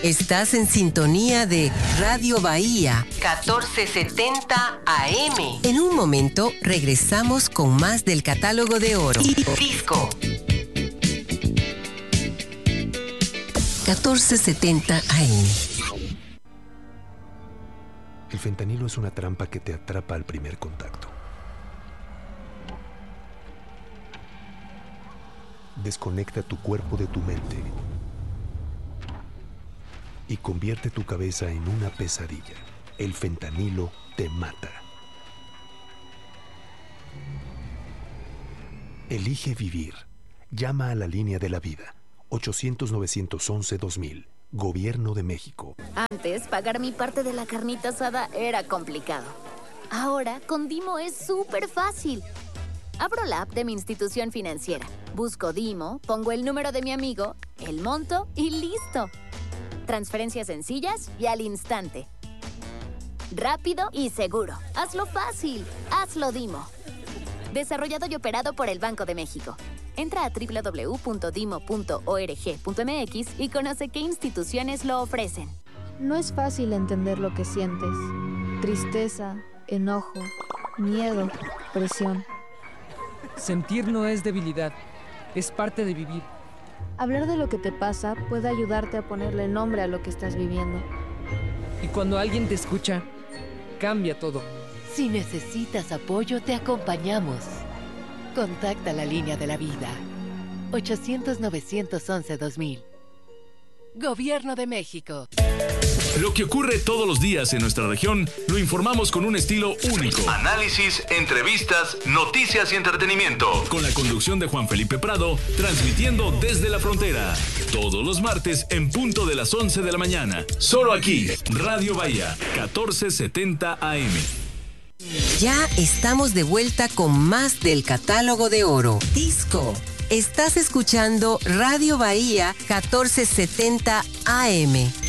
Estás en sintonía de Radio Bahía 1470 AM. En un momento regresamos con más del catálogo de oro. Disco 1470 AM. El fentanilo es una trampa que te atrapa al primer contacto. Desconecta tu cuerpo de tu mente y convierte tu cabeza en una pesadilla. El fentanilo te mata. Elige vivir. Llama a la línea de la vida. 800-911-2000. Gobierno de México. Antes, pagar mi parte de la carnita asada era complicado. Ahora, con Dimo es súper fácil. Abro la app de mi institución financiera. Busco Dimo, pongo el número de mi amigo, el monto y listo. Transferencias sencillas y al instante. Rápido y seguro. Hazlo fácil. Hazlo Dimo. Desarrollado y operado por el Banco de México. Entra a www.dimo.org.mx y conoce qué instituciones lo ofrecen. No es fácil entender lo que sientes. Tristeza, enojo, miedo, presión. Sentir no es debilidad, es parte de vivir. Hablar de lo que te pasa puede ayudarte a ponerle nombre a lo que estás viviendo. Y cuando alguien te escucha, cambia todo. Si necesitas apoyo, te acompañamos. Contacta la línea de la vida. 800-911-2000. Gobierno de México. Lo que ocurre todos los días en nuestra región lo informamos con un estilo único. Análisis, entrevistas, noticias y entretenimiento. Con la conducción de Juan Felipe Prado, transmitiendo desde la frontera. Todos los martes en punto de las 11 de la mañana. Solo aquí, Radio Bahía, 1470 AM. Ya estamos de vuelta con más del catálogo de oro. Disco. Estás escuchando Radio Bahía 1470 AM.